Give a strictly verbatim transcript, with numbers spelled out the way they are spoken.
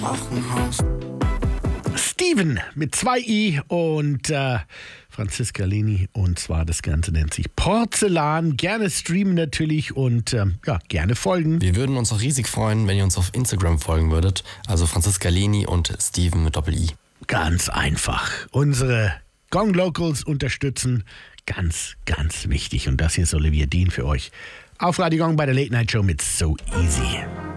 Steven mit zwei i und äh, Franziska Leni, und zwar das Ganze nennt sich Porzellan. Gerne streamen natürlich und ähm, ja, gerne folgen. Wir würden uns auch riesig freuen, wenn ihr uns auf Instagram folgen würdet. Also Franziska Leni und Steven mit Doppel-I. Ganz einfach. Unsere Gong Locals unterstützen. Ganz, ganz wichtig. Und das hier ist Olivia Dean für euch auf Radio Gong bei der Late Night Show mit So Easy.